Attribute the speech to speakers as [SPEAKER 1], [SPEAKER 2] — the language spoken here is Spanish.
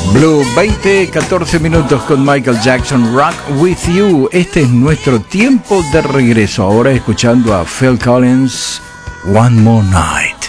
[SPEAKER 1] Blue, 14 minutos con Michael Jackson, Rock With You. Este es nuestro tiempo de regreso. Ahora escuchando a Phil Collins, One More Night.